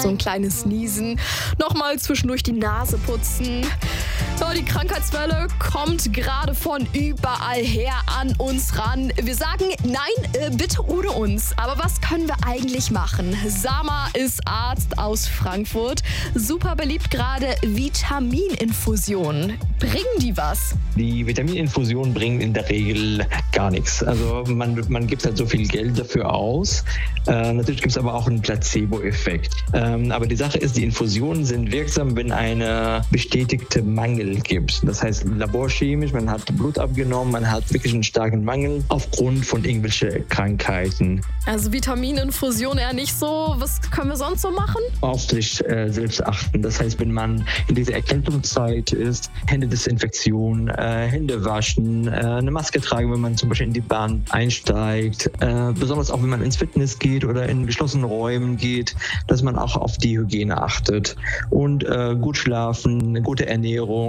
so ein kleines Niesen, nochmal zwischendurch die Nase putzen. So, die Krankheitswelle kommt gerade von überall her an uns ran. Wir sagen, nein, bitte ohne uns. Aber was können wir eigentlich machen? Sama ist Arzt aus Frankfurt. Super beliebt gerade Vitamininfusionen. Bringen die was? Die Vitamininfusionen bringen in der Regel gar nichts. Also man gibt halt so viel Geld dafür aus. Natürlich gibt es aber auch einen Placebo-Effekt. Aber die Sache ist, die Infusionen sind wirksam, wenn eine bestätigte Mangel gibt. Das heißt, laborchemisch, man hat Blut abgenommen, man hat wirklich einen starken Mangel aufgrund von irgendwelchen Krankheiten. Also Vitamininfusion eher nicht so. Was können wir sonst so machen? Auf sich selbst achten. Das heißt, wenn man in dieser Erkältungszeit ist, Händedesinfektion, Hände waschen, eine Maske tragen, wenn man zum Beispiel in die Bahn einsteigt. Besonders auch, wenn man ins Fitness geht oder in geschlossenen Räumen geht, dass man auch auf die Hygiene achtet. Und gut schlafen, eine gute Ernährung